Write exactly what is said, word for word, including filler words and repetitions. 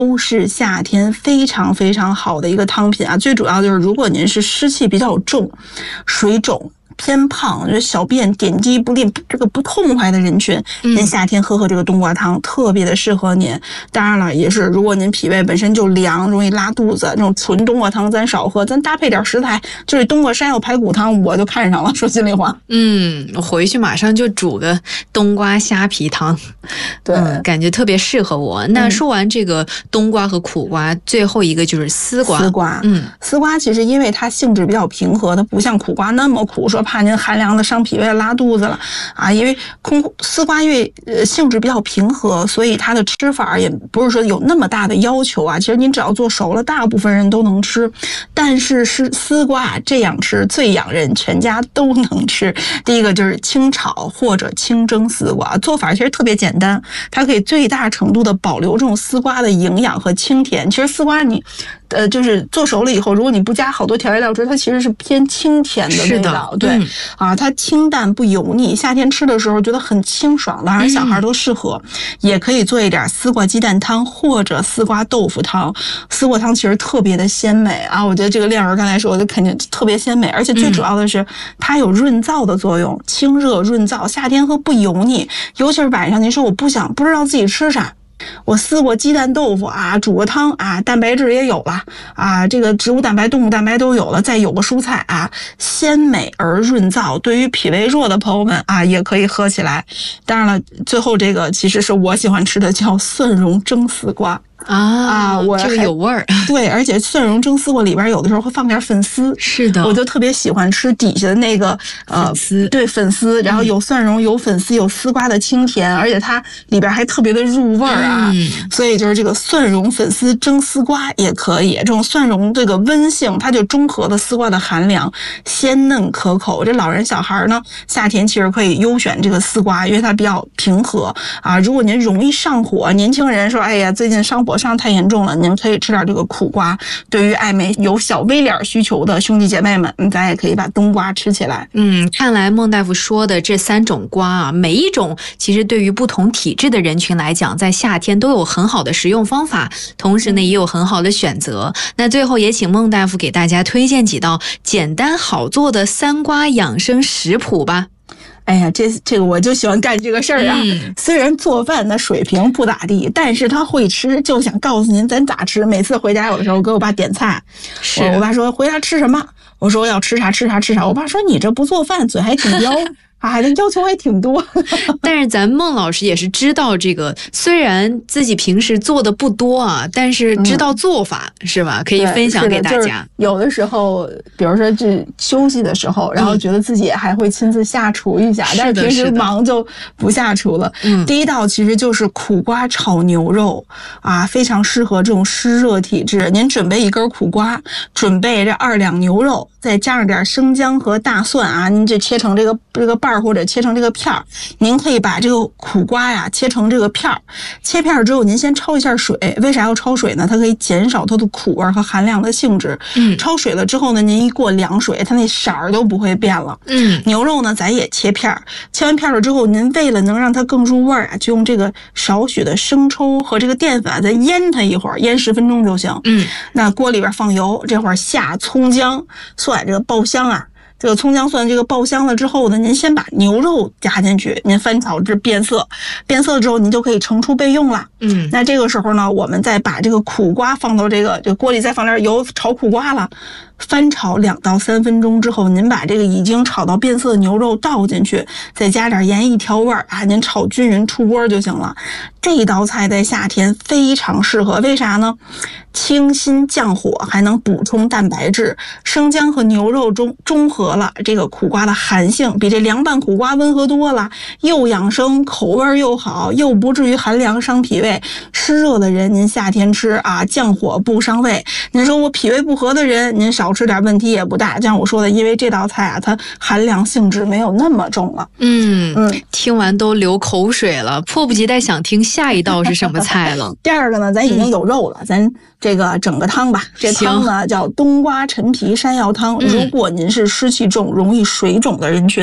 都是夏天非常非常好的一个汤品啊。最主要就是如果您是湿气比较重、水肿偏胖，就是小便点滴不利，这个不痛快的人群，您夏天喝喝这个冬瓜汤特别的适合您。当然了，也是如果您脾胃本身就凉，容易拉肚子，那种纯冬瓜汤咱少喝，咱搭配点食材，就是冬瓜山药排骨汤，我就看上了。说心里话， 嗯，我回去马上就煮个冬瓜虾皮汤， 对、 嗯，感觉特别适合我。那说完这个冬瓜和苦瓜，嗯、最后一个就是丝瓜。 丝瓜， 嗯， 丝瓜其实因为它性质比较平和，它不像苦瓜那么苦，说怕您寒凉的伤脾胃拉肚子了啊。因为空丝瓜因为呃性质比较平和，所以它的吃法也不是说有那么大的要求啊。其实您只要做熟了，大部分人都能吃。但是是丝瓜这样吃最养人，全家都能吃。第一个就是清炒或者清蒸丝瓜，做法其实特别简单，它可以最大程度的保留这种丝瓜的营养和清甜。其实丝瓜你呃，就是做熟了以后，如果你不加好多调味料汁，它其实是偏清甜的味道。对、嗯、啊，它清淡不油腻，夏天吃的时候觉得很清爽，当然小孩都适合、嗯。也可以做一点丝瓜鸡蛋汤或者丝瓜豆腐汤。丝瓜汤其实特别的鲜美啊，我觉得这个亮儿刚才说的肯定特别鲜美，而且最主要的是、嗯、它有润燥的作用，清热润燥，夏天喝不油腻。尤其是晚上您说我不想不知道自己吃啥，我丝瓜鸡蛋豆腐啊，煮个汤啊，蛋白质也有了啊，这个植物蛋白、动物蛋白都有了，再有个蔬菜啊，鲜美而润燥，对于脾胃弱的朋友们啊，也可以喝起来。当然了，最后这个其实是我喜欢吃的，叫蒜蓉蒸丝瓜。 啊啊，我这个有味儿， 对，而且蒜蓉蒸丝瓜里边有的时候会放点粉丝， 是的， 我就特别喜欢吃底下的那个呃粉丝， 对粉丝，然后有蒜蓉、有粉丝、有丝瓜的清甜，而且它里边还特别的入味儿啊、嗯，所以就是这个蒜蓉粉丝蒸丝瓜也可以。这种蒜蓉这个温性，它就中和了丝瓜的寒凉，鲜嫩可口。这老人小孩呢，夏天其实可以优选这个丝瓜，因为它比较平和啊。如果您容易上火，年轻人说，哎呀，最近上火。火伤太严重了，您可以吃点这个苦瓜。对于爱美有小 V 脸需求的兄弟姐妹们，咱也可以把冬瓜吃起来。 嗯，看来孟大夫说的这三种瓜啊，每一种其实对于不同体质的人群来讲，在夏天都有很好的食用方法，同时呢也有很好的选择。那最后也请孟大夫给大家推荐几道简单好做的三瓜养生食谱吧。 哎呀，这这个我就喜欢干这个事儿啊、嗯！虽然做饭的水平不咋地，但是他会吃，就想告诉您咱咋吃。每次回家有的时候给我爸点菜， 是我, 我爸说回家吃什么，我说要吃啥吃啥吃啥。我爸说你这不做饭，嘴还挺刁。啊，这要求还挺多， 但是咱孟老师也是知道这个，虽然自己平时做的不多啊，但是知道做法、嗯、是吧？可以分享给大家。 就是、有的时候，比如说这休息的时候，然后觉得自己还会亲自下厨一下，嗯、但是平时忙就不下厨了。嗯，第一道其实就是苦瓜炒牛肉啊，非常适合这种湿热体质。您准备一根苦瓜，准备这二两牛肉，再加上点生姜和大蒜啊，您这切成这个这个瓣。或者切成这个片儿，您可以把这个苦瓜呀切成这个片儿，切片儿之后您先焯一下水。为啥要焯水呢？它可以减少它的苦味和寒凉的性质。嗯，焯水了之后呢，您一过凉水，它那色儿都不会变了。嗯，牛肉呢咱也切片儿，切完片儿了之后，您为了能让它更入味儿啊，就用这个少许的生抽和这个淀粉啊，再腌它一会儿，腌十分钟就行。嗯，那锅里边放油，这会儿下葱姜蒜，这个爆香啊。这个葱姜蒜这个爆香了之后呢，您先把牛肉加进去，您翻炒至变色，变色了之后您就可以盛出备用了。嗯，那这个时候呢，我们再把这个苦瓜放到这个这个锅里，再放点油炒苦瓜了。翻炒两到三分钟之后，您把这个已经炒到变色的牛肉倒进去，再加点盐一调味儿啊，您炒均匀出锅就行了。这道菜在夏天非常适合，为啥呢？清心降火，还能补充蛋白质。生姜和牛肉中中和了这个苦瓜的寒性，比这凉拌苦瓜温和多了，又养生，口味又好，又不至于寒凉伤脾胃。湿热的人您夏天吃啊，降火不伤胃。您说我脾胃不和的人，您少吃点问题也不大。像我说的，因为这道菜啊，它寒凉性质没有那么重了。 嗯嗯，听完都流口水了，迫不及待想听下一道是什么菜了。 第二个呢，咱已经有肉了，嗯、咱这个整个汤吧。这汤呢叫冬瓜陈皮山药汤。嗯、如果您是湿气重、容易水肿的人群，